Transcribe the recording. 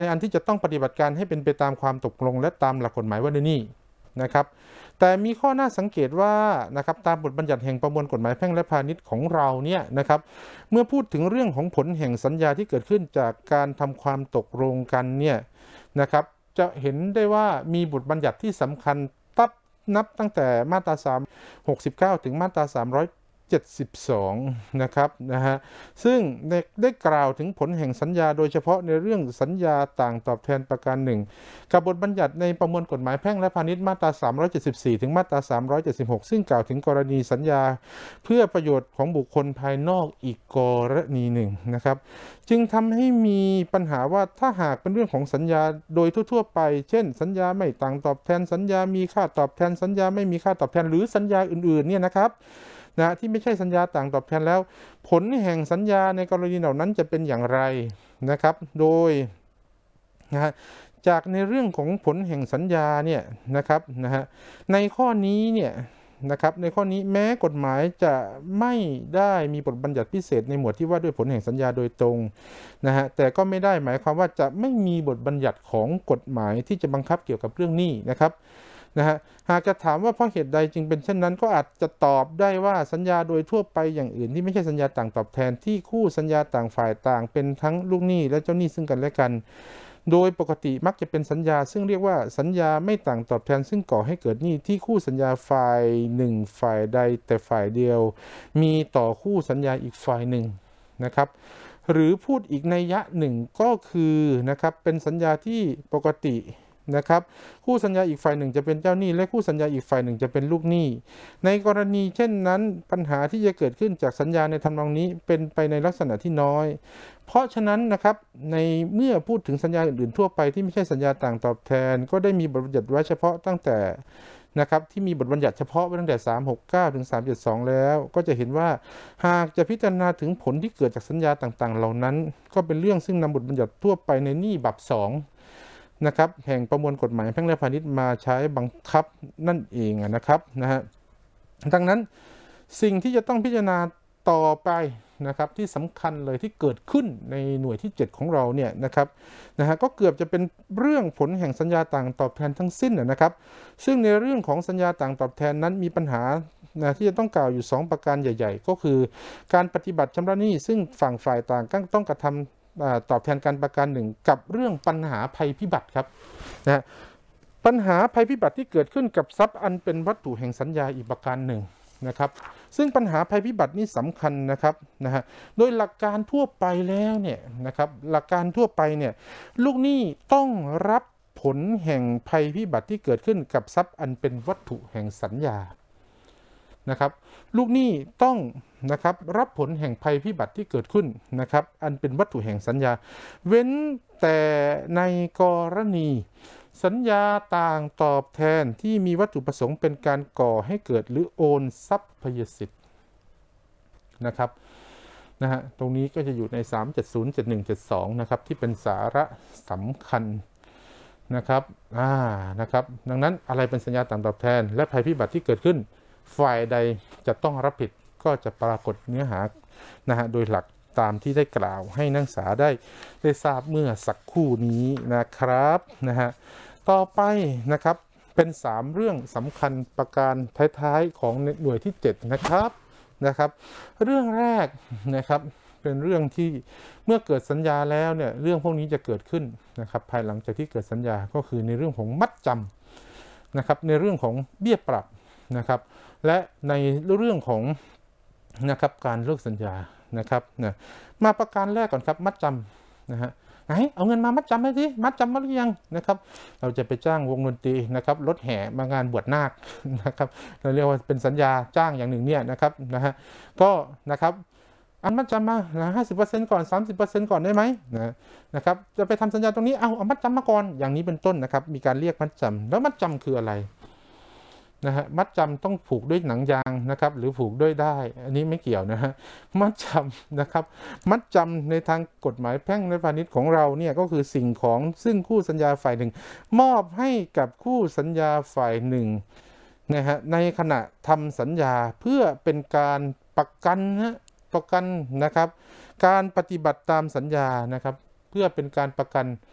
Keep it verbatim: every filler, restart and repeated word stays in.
ในอันที่จะต้องปฏิบัติการให้เป็นไปตามความตกลงและตามหลักกฎหมายว่าด้วยนี่นะครับแต่มีข้อน่าสังเกตว่านะครับตามบทบัญญัติแห่งประมวลกฎหมายแพ่งและพาณิชย์ของเราเนี่ยนะครับเมื่อพูดถึงเรื่องของผลแห่งสัญญาที่เกิดขึ้นจากการทำความตกลงกันเนี่ยนะครับจะเห็นได้ว่ามีบทบัญญัติที่สำคัญตับนับตั้งแต่มาตราสามร้อยหกสิบเก้าถึงมาตราสามร้อยเจ็ดสิบสองนะครับนะฮะซึ่งได้กล่าวถึงผลแห่งสัญญาโดยเฉพาะในเรื่องสัญญาต่างตอบแทนประการหนึ่งกับบทบัญญัติในประมวลกฎหมายแพ่งและพาณิชย์มาตราสามร้อยเจ็ดสิบสี่ถึงมาตราสามร้อยเจ็ดสิบหกซึ่งกล่าวถึงกรณีสัญญาเพื่อประโยชน์ของบุคคลภายนอกอีกกรณีหนึ่งนะครับจึงทำให้มีปัญหาว่าถ้าหากเป็นเรื่องของสัญญาโดยทั่วๆไปเช่นสัญญาไม่ต่างตอบแทนสัญญามีค่าตอบแทนสัญญาไม่มีค่าตอบแทนหรือสัญญาอื่นๆเนี่ยนะครับนะที่ไม่ใช่สัญญาต่างตอบแทนแล้วผลแห่งสัญญาในกรณีเหล่านั้นจะเป็นอย่างไรนะครับโดยนะจากในเรื่องของผลแห่งสัญญาเนี่ยนะครับนะฮะในข้อนี้เนี่ยนะครับในข้อนี้แม้กฎหมายจะไม่ได้มีบทบัญญัติพิเศษในหมวดที่ว่าด้วยผลแห่งสัญญาโดยตรงนะฮะแต่ก็ไม่ได้หมายความว่าจะไม่มีบทบัญญัติของกฎหมายที่จะบังคับเกี่ยวกับเรื่องนี้นะครับนะฮะหากจะถามว่าเพราะเหตุใดจึงเป็นเช่นนั้นก็อาจจะตอบได้ว่าสัญญาโดยทั่วไปอย่างอื่นที่ไม่ใช่สัญญาต่างตอบแทนที่คู่สัญญาต่างฝ่ายต่างเป็นทั้งลูกหนี้และเจ้าหนี้ซึ่งกันและกันโดยปกติมักจะเป็นสัญญาซึ่งเรียกว่าสัญญาไม่ต่างตอบแทนซึ่งก่อให้เกิดหนี้ที่คู่สัญญาฝ่ายหนึ่งฝ่ายใดแต่ฝ่ายเดียวมีต่อคู่สัญญาอีกฝ่ายหนึ่งนะครับหรือพูดอีกนัยยะหนึ่งก็คือนะครับเป็นสัญญาที่ปกตินะครับคู่สัญญาอีกฝ่ายหนึ่งจะเป็นเจ้าหนี้และคู่สัญญาอีกฝ่ายหนึ่งจะเป็นลูกหนี้ในกรณีเช่นนั้นปัญหาที่จะเกิดขึ้นจากสัญญาในทำนองนี้เป็นไปในลักษณะที่น้อยเพราะฉะนั้นนะครับในเมื่อพูดถึงสัญญาอื่นๆทั่วไปที่ไม่ใช่สัญญาต่างตอบแทนก็ได้มีบทบัญญัติไว้เฉพาะตั้งแต่นะครับที่มีบทบัญญัติเฉพาะไว้ตั้งแต่สามร้อยหกสิบเก้าถึงสามร้อยเจ็ดสิบสองแล้วก็จะเห็นว่าหากจะพิจารณาถึงผลที่เกิดจากสัญญาต่างๆเหล่านั้นก็เป็นเรื่องซึ่งนำบทบัญญัติทั่วไปในหนี้บับสองนะครับแห่งประมวลกฎหมายแพ่งและพาณิชย์มาใช้บังคับนั่นเองนะครับนะฮะดังนั้นสิ่งที่จะต้องพิจารณาต่อไปนะครับที่สำคัญเลยที่เกิดขึ้นในหน่วยที่เจ็ดของเราเนี่ยนะครับนะฮะก็เกือบจะเป็นเรื่องผลแห่งสัญญาต่างตอบแทนทั้งสิ้นนะครับซึ่งในเรื่องของสัญญาต่างตอบแทนนั้นมีปัญหานะที่จะต้องกล่าวอยู่สองประการใหญ่ๆก็คือการปฏิบัติชำระหนี้ซึ่งฝั่งฝ่ายต่างก็ต้องกระทำตอบแทนการประกันหนึ่งกับเรื่องปัญหาภัยพิบัติครับนะปัญหาภัยพิบัติที่เกิดขึ้นกับทรัพย์อันเป็นวัตถุแห่งสัญญาอีกประการหนึ่งนะครับซึ่งปัญหาภัยพิบัตินี้สำคัญนะครับนะฮะโดยหลักการทั่วไปแล้วเนี่ยนะครับหลักการทั่วไปเนี่ยลูกหนี้ต้องรับผลแห่งภัยพิบัติที่เกิดขึ้นกับทรัพย์อันเป็นวัตถุแห่งสัญญานะครับลูกหนี้ต้องนะครับรับผลแห่งภัยพิบัติที่เกิดขึ้นนะครับอันเป็นวัตถุแห่งสัญญาเว้นแต่ในกรณีสัญญาต่างตอบแทนที่มีวัตถุประสงค์เป็นการก่อให้เกิดหรือโอนทรัพยสิทธิ์นะครับนะฮะตรงนี้ก็จะอยู่ในสามเจ็ดศูนย์ เจ็ดหนึ่งเจ็ดสองนะครับที่เป็นสาระสำคัญนะครับอ่านะครับดังนั้นอะไรเป็นสัญญาต่างตอบแทนและภัยพิบัติที่เกิดขึ้นฝ่ายใดจะต้องรับผิดก็จะปรากฏเนื้อหานะฮะโดยหลักตามที่ได้กล่าวให้นักศึกษาได้ได้ทราบเมื่อสักครู่นี้นะครับนะฮะต่อไปนะครับเป็นสามเรื่องสำคัญประการท้ายๆของหน่วยที่เจ็ดนะครับนะครับเรื่องแรกนะครับเป็นเรื่องที่เมื่อเกิดสัญญาแล้วเนี่ยเรื่องพวกนี้จะเกิดขึ้นนะครับภายหลังจากที่เกิดสัญญาก็คือในเรื่องของมัดจำนะครับในเรื่องของเบี้ยปรับนะครับและในเรื่องของนะครับการเลิกสัญญานะครับนะมาประการแรกก่อนครับมัดจำนะฮะไหนเอาเงินมามัดจำไหมสิมัดจำมาหรือยังนะครับเราจะไปจ้างวงดนตรีนะครับรถแห่มางานบวชนาคนะครับเราเรียกว่าเป็นสัญญาจ้างอย่างหนึ่งเนี่ยนะครับนะฮะก็นะครับอันมัดจำมาห้าสิบเปอร์เซ็นต์ก่อนสามสิบเปอร์เซ็นต์ก่อนได้ไหมนะนะครับจะไปทำสัญญาตรงนี้เอาเอามัดจำมาก่อนอย่างนี้เป็นต้นนะครับมีการเรียกมัดจำแล้วมัดจำคืออะไรนะฮะมัดจำต้องผูกด้วยหนังยางนะครับหรือผูกด้วยได้อันนี้ไม่เกี่ยวนะฮะมัดจำนะครับมัดจำในทางกฎหมายแพ่งและพาณิชย์ของเราเนี่ยก็คือสิ่งของซึ่งคู่สัญญาฝ่ายหนึ่งมอบให้กับคู่สัญญาฝ่ายหนึ่งนะฮะในขณะทำสัญญาเพื่อเป็นการประกันนะประกันนะครับการปฏิบัติตามสัญญานะครับเพื่อเป็นการประกัน